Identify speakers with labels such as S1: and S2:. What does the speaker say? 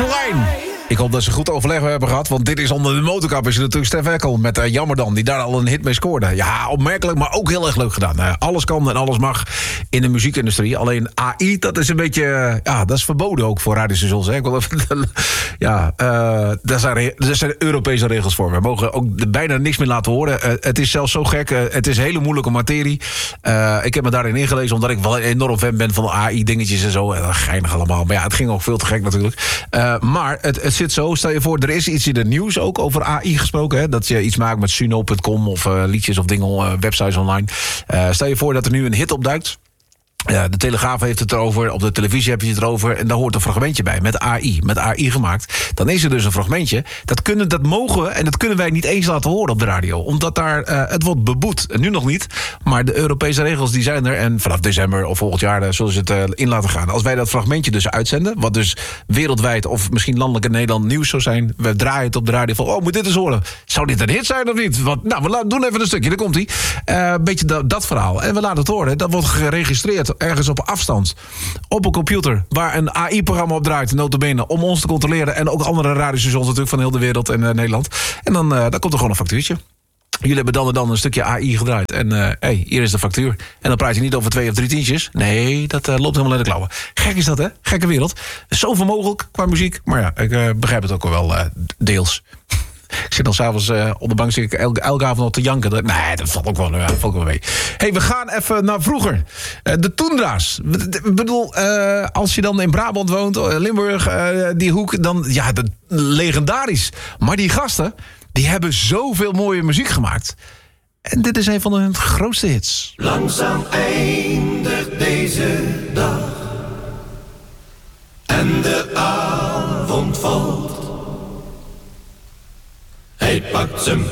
S1: Klein. Ik hoop dat ze goed overleg hebben gehad, want dit is onder de motorkap is natuurlijk Stef Eckel met Jammer dan, die daar al een hit mee scoorde. Ja, opmerkelijk, maar ook heel erg leuk gedaan. Alles kan en alles mag in de muziekindustrie. Alleen AI, dat is een beetje, ja, dat is verboden ook voor radiostations. Ik wil even, ja, daar zijn Europese regels voor. We mogen ook bijna niks meer laten horen. Het is zelfs zo gek, het is hele moeilijke materie. Ik heb me daarin ingelezen, omdat ik wel een enorm fan ben van de AI-dingetjes en zo. Geinig allemaal, maar ja, het ging ook veel te gek natuurlijk. Maar het zit zo, stel je voor, er is iets in het nieuws ook over AI gesproken. Hè, dat je iets maakt met Suno.com of liedjes of dingen, websites online. Stel je voor dat er nu een hit opduikt. De Telegraaf heeft het erover, op de televisie heb je het erover, en daar hoort een fragmentje bij, met AI gemaakt. Dan is er dus een fragmentje, dat mogen en dat kunnen wij niet eens laten horen op de radio, omdat daar, het wordt beboet. En nu nog niet, maar de Europese regels die zijn er, en vanaf december of volgend jaar zullen ze het in laten gaan. Als wij dat fragmentje dus uitzenden, wat dus wereldwijd of misschien landelijk in Nederland nieuws zou zijn, we draaien het op de radio van, moet dit eens horen. Zou dit een hit zijn of niet? Want, nou, we doen even een stukje, daar komt-ie. Een beetje dat verhaal. En we laten het horen, dat wordt geregistreerd ergens op afstand, op een computer, waar een AI-programma op draait, nota bene, om ons te controleren, en ook andere radiostations natuurlijk van heel de wereld en Nederland. En dan komt er gewoon een factuurtje. Jullie hebben dan en dan een stukje AI gedraaid. En hier is de factuur. En dan praat je niet over 2 of 3 tientjes. Nee, dat loopt helemaal in de klauwen. Gek is dat, hè? Gekke wereld. Zoveel mogelijk qua muziek. Maar ja, ik begrijp het ook wel deels. Ik zit dan s'avonds op de bank, zit ik elke avond nog te janken. Nee, dat valt ook wel mee. Hey, we gaan even naar vroeger. De Toendra's. Ik bedoel, als je dan in Brabant woont, Limburg, die hoek, dan, ja, legendarisch. Maar die gasten, die hebben zoveel mooie muziek gemaakt. En dit is een van hun grootste hits.
S2: Langzaam eindigt deze dag. En de avond valt. Hij pakt zijn